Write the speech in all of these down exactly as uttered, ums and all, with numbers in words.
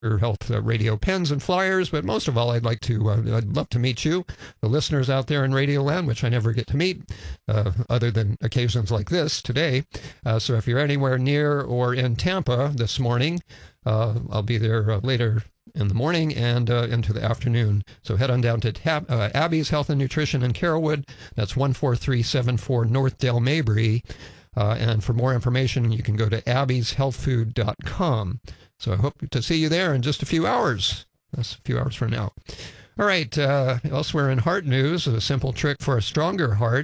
Health uh, radio pens and flyers, but most of all, I'd like to, uh, I'd love to meet you, the listeners out there in Radio Land, which I never get to meet, uh, other than occasions like this today. Uh, so if you're anywhere near or in Tampa this morning, uh, I'll be there uh, later in the morning and uh, into the afternoon. So head on down to Tab- uh, Abby's Health and Nutrition in Carrollwood. That's one four three seven four North Dale Mabry. Uh, and for more information, you can go to abbys health food dot com. So I hope to see you there in just a few hours. That's a few hours from now. All right, uh, elsewhere in heart news, a simple trick for a stronger heart.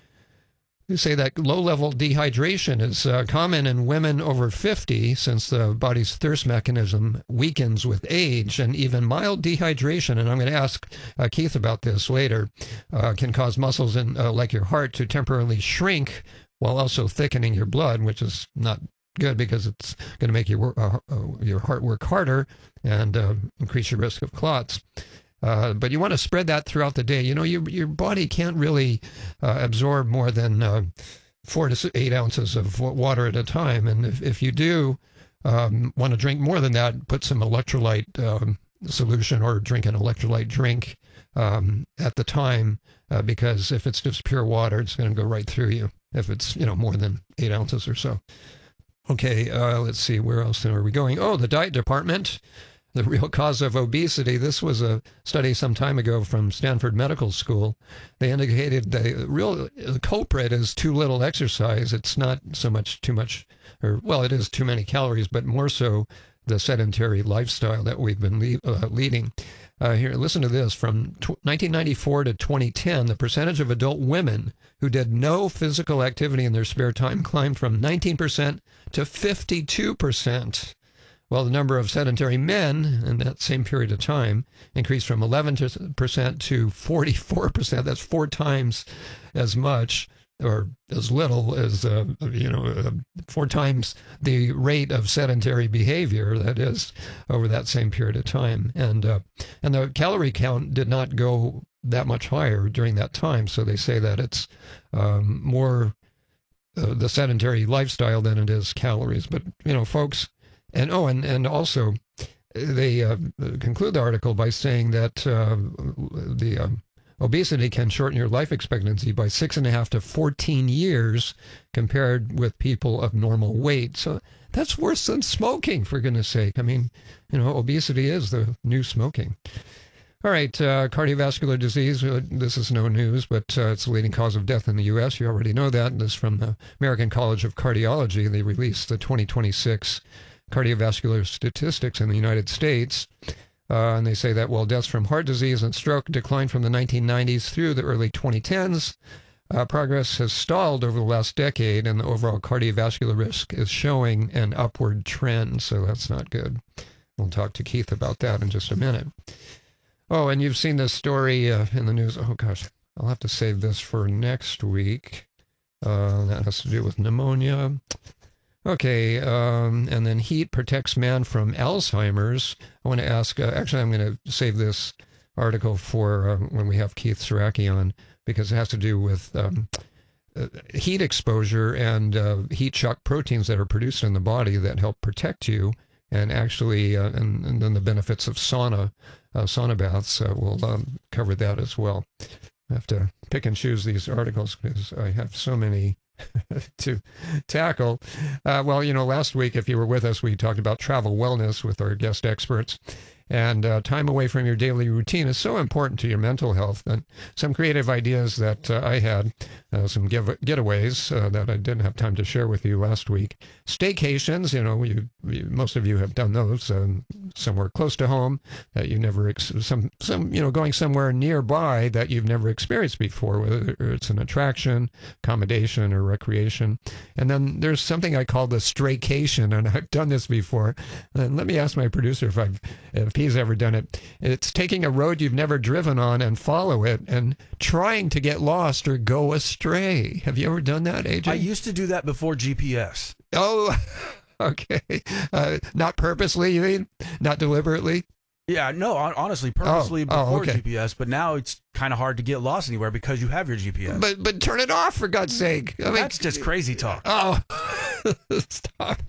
They say that low-level dehydration is uh, common in women over fifty since the body's thirst mechanism weakens with age, and even mild dehydration, and I'm going to ask uh, Keith about this later, uh, can cause muscles in, uh, like your heart to temporarily shrink while also thickening your blood, which is not good because it's going to make your, uh, uh, your heart work harder and uh, increase your risk of clots. Uh, but you want to spread that throughout the day. You know, your your body can't really uh, absorb more than uh, four to eight ounces of water at a time. And if, if you do um, want to drink more than that, put some electrolyte um, solution or drink an electrolyte drink um, at the time, uh, because if it's just pure water, it's going to go right through you if it's, you know, more than eight ounces or so. Okay, uh, let's see, where else are we going? Oh, the diet department, the real cause of obesity. This was a study some time ago from Stanford Medical School. They indicated the real the culprit is too little exercise. It's not so much too much, or well, it is too many calories, but more so the sedentary lifestyle that we've been le- uh, leading. Uh, here, listen to this. From tw- nineteen ninety-four to twenty ten, the percentage of adult women who did no physical activity in their spare time climbed from nineteen percent to fifty-two percent, while the number of sedentary men in that same period of time increased from eleven percent to forty-four percent. That's four times as much, or as little as, uh, you know, uh, four times the rate of sedentary behavior, that is, over that same period of time. And uh, and the calorie count did not go that much higher during that time. So they say that it's um, more uh, the sedentary lifestyle than it is calories. But, you know, folks, and oh, and, and also they uh, conclude the article by saying that uh, the... Uh, obesity can shorten your life expectancy by six and a half to fourteen years compared with people of normal weight. So that's worse than smoking, for goodness sake. I mean, you know, obesity is the new smoking. All right, uh, cardiovascular disease. Uh, this is no news, but uh, it's the leading cause of death in the U S. You already know that. This is from the American College of Cardiology. They released the twenty twenty-six cardiovascular statistics in the United States. Uh, and they say that while deaths from heart disease and stroke declined from the nineteen nineties through the early twenty tens, uh, progress has stalled over the last decade, and the overall cardiovascular risk is showing an upward trend. So that's not good. We'll talk to Keith about that in just a minute. Oh, and you've seen this story uh, in the news. Oh, gosh, I'll have to save this for next week. Uh, that has to do with pneumonia. Okay, um, and then heat protects man from Alzheimer's. I want to ask, uh, actually, I'm going to save this article for uh, when we have Keith Saraki on, because it has to do with um, uh, heat exposure and uh, heat shock proteins that are produced in the body that help protect you, and actually, uh, and, and then the benefits of sauna, uh, sauna baths. Uh, we'll um, cover that as well. I have to pick and choose these articles because I have so many to tackle. Uh, well, you know, last week, if you were with us, we talked about travel wellness with our guest experts. And uh, time away from your daily routine is so important to your mental health. And some creative ideas that uh, I had, uh, some give- getaways uh, that I didn't have time to share with you last week. Staycations, you know, you, you, most of you have done those um, somewhere close to home that you never, ex- some, some, you know, going somewhere nearby that you've never experienced before, whether it's an attraction, accommodation, or recreation. And then there's something I call the straycation, and I've done this before. And let me ask my producer if I've, if he's ever done it. It's taking a road you've never driven on and follow it and trying to get lost or go astray. Have you ever done that, A J? I used to do that before G P S. Oh, okay. Uh, not purposely, you mean? Not deliberately? Yeah, no, honestly, purposely oh, before oh, okay. G P S, but now it's kind of hard to get lost anywhere because you have your G P S. But but turn it off, for God's sake. I mean, that's just crazy talk. Oh, stop it.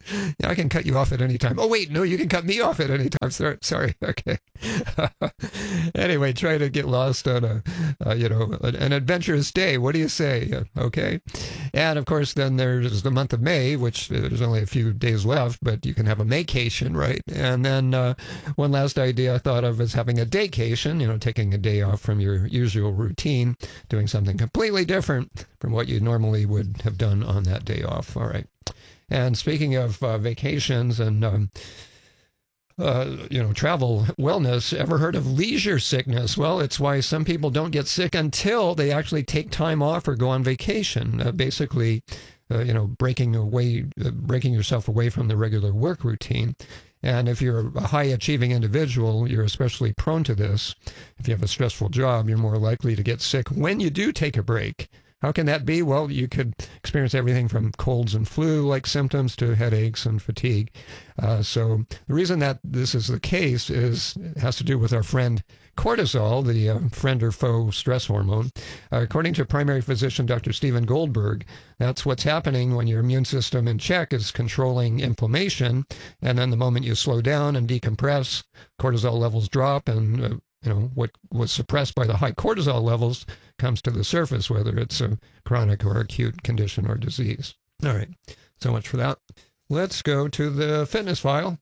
Yeah, I can cut you off at any time. Oh, wait, no, you can cut me off at any time. Sorry, sorry. Okay. Anyway, try to get lost on a, uh, you know, an adventurous day. What do you say? Okay. And of course, then there's the month of May, which there's only a few days left, but you can have a Maycation, right? And then uh, one last idea I thought of is having a daycation, you know, taking a day off from your usual routine, doing something completely different from what you normally would have done on that day off. All right. And speaking of uh, vacations and, um, uh, you know, travel wellness, ever heard of leisure sickness? Well, it's why some people don't get sick until they actually take time off or go on vacation. Uh, basically, uh, you know, breaking away, uh, breaking yourself away from the regular work routine. And if you're a high-achieving individual, you're especially prone to this. If you have a stressful job, you're more likely to get sick when you do take a break. How can that be? Well, you could experience everything from colds and flu-like symptoms to headaches and fatigue. Uh, so the reason that this is the case is it has to do with our friend cortisol, the uh, friend or foe stress hormone. Uh, according to primary physician Doctor Stephen Goldberg, that's what's happening when your immune system in check is controlling inflammation. And then the moment you slow down and decompress, cortisol levels drop, and uh, you know what was suppressed by the high cortisol levels comes to the surface, whether it's a chronic or acute condition or disease. All right, so much for that. Let's go to the fitness file.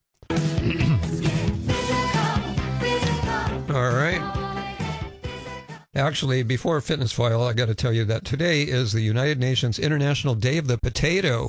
All right. Actually, before fitness file, I got to tell you that today is the United Nations International Day of the Potato.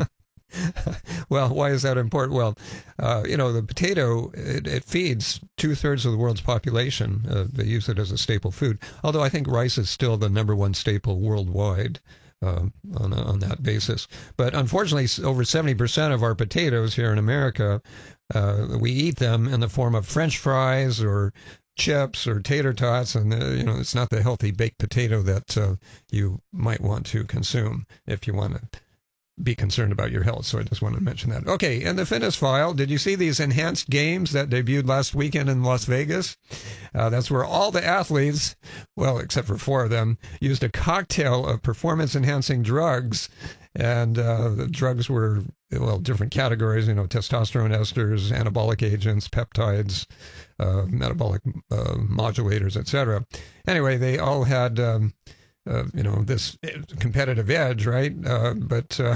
Well, why is that important? Well, uh, you know, the potato, it, it feeds two-thirds of the world's population. Uh, they use it as a staple food, although I think rice is still the number one staple worldwide uh, on, on that basis. But unfortunately, over seventy percent of our potatoes here in America, uh, we eat them in the form of French fries or chips or tater tots, and uh, you know, it's not the healthy baked potato that uh, you might want to consume if you want to be concerned about your health. So I just want to mention that. Okay, in the fitness file, did you see these enhanced games that debuted last weekend in Las Vegas? Uh, that's where all the athletes, well, except for four of them, used a cocktail of performance-enhancing drugs. And uh, the drugs were, well, different categories, you know, testosterone esters, anabolic agents, peptides, uh, metabolic uh, modulators, et cetera. Anyway, they all had... Um, Uh, you know, this competitive edge, right? Uh, but uh,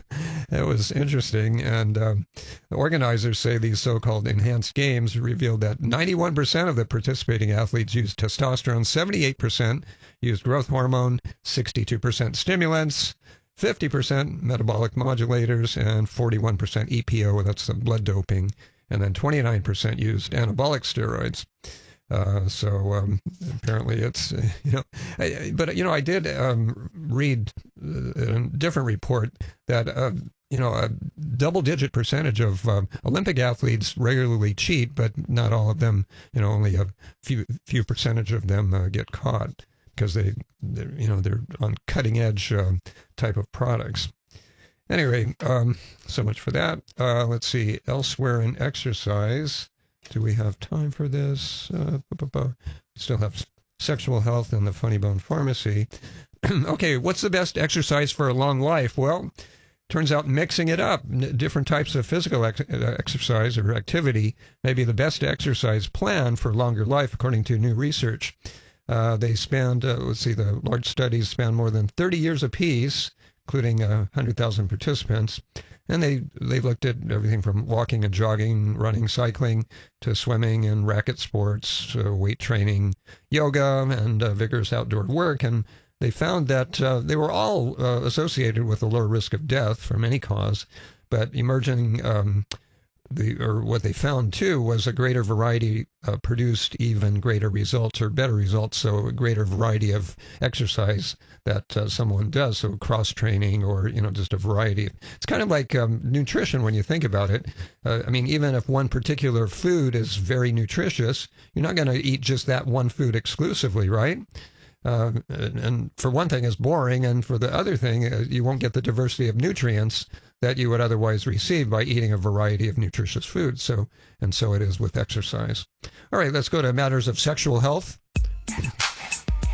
it was interesting. And um, the organizers say these so-called enhanced games revealed that ninety-one percent of the participating athletes used testosterone, seventy-eight percent used growth hormone, sixty-two percent stimulants, fifty percent metabolic modulators, and forty-one percent E P O, that's the blood doping, and then twenty-nine percent used anabolic steroids. Uh, so um, apparently it's, uh, you know, I, but, you know, I did um, read a different report that, uh, you know, a double-digit percentage of uh, Olympic athletes regularly cheat, but not all of them, you know, only a few few percentage of them uh, get caught because they, you know, they're on cutting-edge uh, type of products. Anyway, um, so much for that. Uh, let's see, elsewhere in exercise. Do we have time for this? Uh, we still have sexual health and the Funny Bone Pharmacy. Okay, what's the best exercise for a long life? Well, turns out mixing it up, different types of physical ex- exercise or activity may be the best exercise plan for longer life, according to new research. Uh, they spanned, uh, let's see, the large studies span more than thirty years apiece, including uh, one hundred thousand participants. And they, they looked at everything from walking and jogging, running, cycling, to swimming and racket sports, uh, weight training, yoga, and uh, vigorous outdoor work. And they found that uh, they were all uh, associated with a lower risk of death from any cause. But emerging, um, the or what they found, too, was a greater variety uh, produced even greater results or better results, so a greater variety of exercise that uh, someone does, so cross-training or, you know, just a variety. It's kind of like um, nutrition when you think about it. Uh, I mean, even if one particular food is very nutritious, you're not going to eat just that one food exclusively, right? Uh, and, and for one thing, it's boring, and for the other thing, uh, you won't get the diversity of nutrients that you would otherwise receive by eating a variety of nutritious foods. So, and so it is with exercise. All right, let's go to matters of sexual health.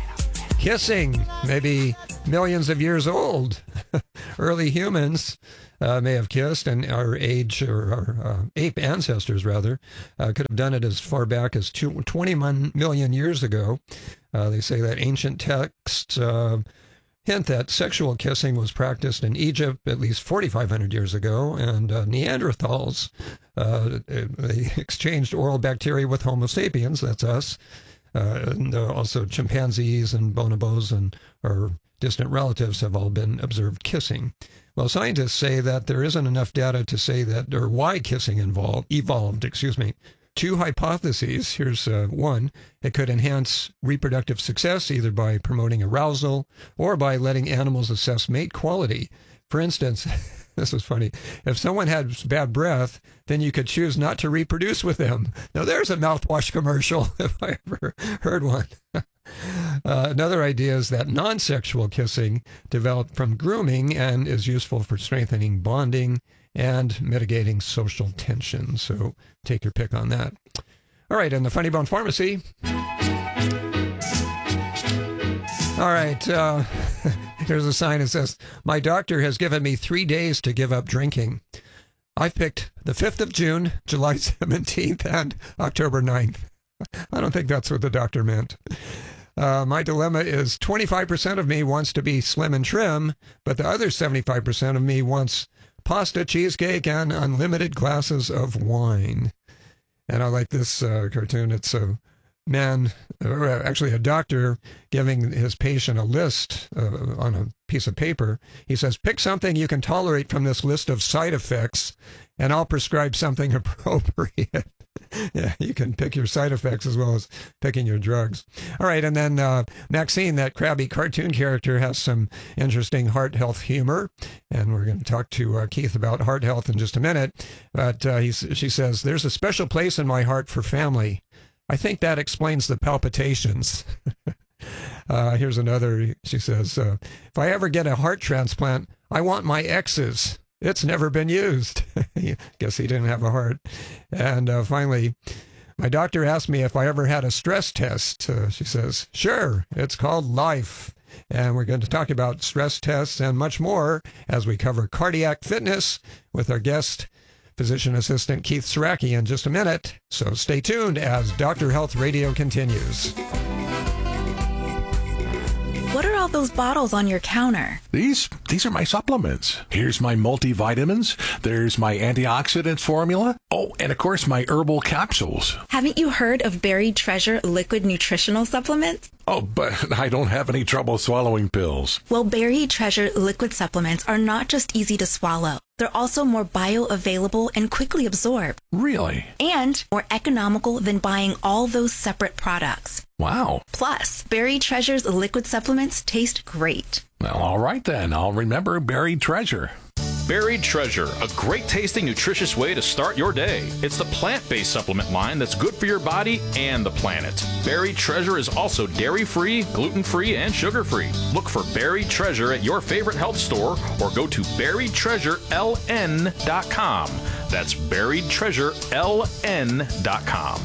Kissing, maybe millions of years old. Early humans uh, may have kissed, and our age, or our uh, ape ancestors, rather, uh, could have done it as far back as two, twenty-one million years ago. Uh, they say that ancient texts uh, hint that sexual kissing was practiced in Egypt at least forty-five hundred years ago, and uh, Neanderthals, uh, they exchanged oral bacteria with Homo sapiens, that's us, uh, and uh, also chimpanzees and bonobos and our distant relatives have all been observed kissing. Well, scientists say that there isn't enough data to say that, or why kissing involved, evolved, excuse me. Two hypotheses. Here's uh, one. It could enhance reproductive success either by promoting arousal or by letting animals assess mate quality. For instance, this was funny. If someone had bad breath, then you could choose not to reproduce with them. Now, there's a mouthwash commercial, if I ever heard one. Uh, another idea is that non-sexual kissing developed from grooming and is useful for strengthening bonding and mitigating social tension. So take your pick on that. All right, in the Funny Bone Pharmacy. All right, uh, here's a sign that says, my doctor has given me three days to give up drinking. I've picked the fifth of June, July seventeenth, and October ninth. I don't think that's what the doctor meant. Uh, my dilemma is twenty-five percent of me wants to be slim and trim, but the other seventy-five percent of me wants pasta, cheesecake, and unlimited glasses of wine. And I like this uh, cartoon. It's a man, or actually a doctor, giving his patient a list uh, on a piece of paper. He says, pick something you can tolerate from this list of side effects, and I'll prescribe something appropriate. Yeah, you can pick your side effects as well as picking your drugs. All right, and then uh, Maxine, that crabby cartoon character, has some interesting heart health humor, and we're going to talk to uh, Keith about heart health in just a minute. But uh, he's, she says, there's a special place in my heart for family. I think that explains the palpitations. uh, here's another, she says, uh, if I ever get a heart transplant, I want my ex's. It's never been used. Guess he didn't have a heart. And uh, finally, my doctor asked me if I ever had a stress test. Uh, she says, sure, it's called life. And we're going to talk about stress tests and much more as we cover cardiac fitness with our guest, physician assistant Keith Saraki, in just a minute. So stay tuned as Doctor Health Radio continues. What are all those bottles on your counter? These these are my supplements. Here's my multivitamins. There's my antioxidant formula. Oh, and of course my herbal capsules. Haven't you heard of Buried Treasure liquid nutritional supplements? Oh, but I don't have any trouble swallowing pills. Well, Buried Treasure liquid supplements are not just easy to swallow. They're also more bioavailable and quickly absorbed. Really? And more economical than buying all those separate products. Wow. Plus, Buried Treasure's liquid supplements taste great. Well, all right then. I'll remember Buried Treasure. Buried Treasure, a great tasting, nutritious way to start your day. It's the plant-based supplement line that's good for your body and the planet. Buried Treasure is also dairy-free, gluten-free, and sugar-free. Look for Buried Treasure at your favorite health store or go to buried treasure l n dot com. That's buried treasure l n dot com.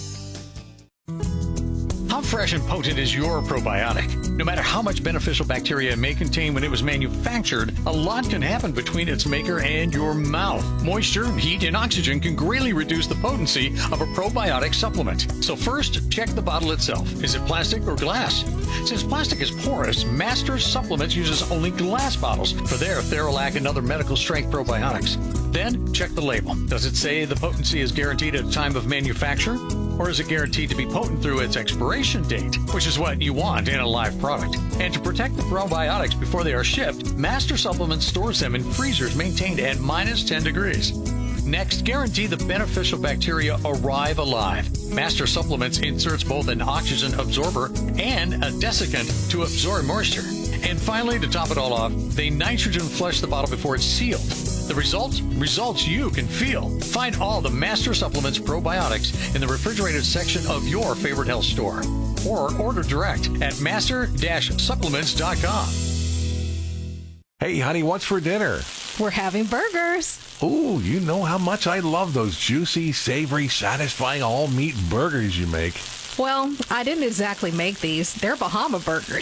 How fresh and potent is your probiotic? No matter how much beneficial bacteria it may contain when it was manufactured, a lot can happen between its maker and your mouth. Moisture, heat, and oxygen can greatly reduce the potency of a probiotic supplement. So first, check the bottle itself. Is it plastic or glass? Since plastic is porous, Master Supplements uses only glass bottles for their Theralac and other medical strength probiotics. Then, check the label. Does it say the potency is guaranteed at the time of manufacture? Or is it guaranteed to be potent through its expiration date, which is what you want in a live product? And to protect the probiotics before they are shipped, Master Supplements stores them in freezers maintained at minus ten degrees. Next, guarantee the beneficial bacteria arrive alive. Master Supplements inserts both an oxygen absorber and a desiccant to absorb moisture. And finally, to top it all off, they nitrogen flush the bottle before it's sealed. The results? Results you can feel. Find all the Master Supplements probiotics in the refrigerated section of your favorite health store. Or order direct at master dash supplements dot com. Hey, honey, what's for dinner? We're having burgers. Ooh, you know how much I love those juicy, savory, satisfying all-meat burgers you make. Well, I didn't exactly make these. They're Bahama burgers.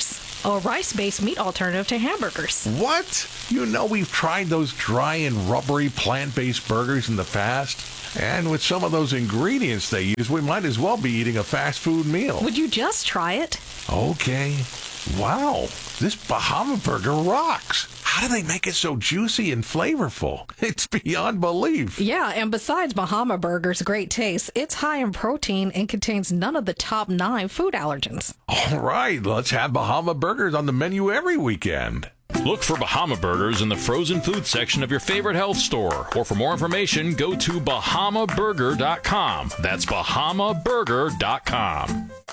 a rice-based meat alternative to hamburgers. What? You know we've tried those dry and rubbery plant-based burgers in the past. And with some of those ingredients they use, we might as well be eating a fast food meal. Would you just try it? Okay. Wow, this Bahama Burger rocks. How do they make it so juicy and flavorful? It's beyond belief. Yeah, and besides Bahama Burger's great taste, it's high in protein and contains none of the top nine food allergens. All right, let's have Bahama Burgers on the menu every weekend. Look for Bahama Burgers in the frozen food section of your favorite health store. Or for more information, go to bahama burger dot com. That's bahama burger dot com.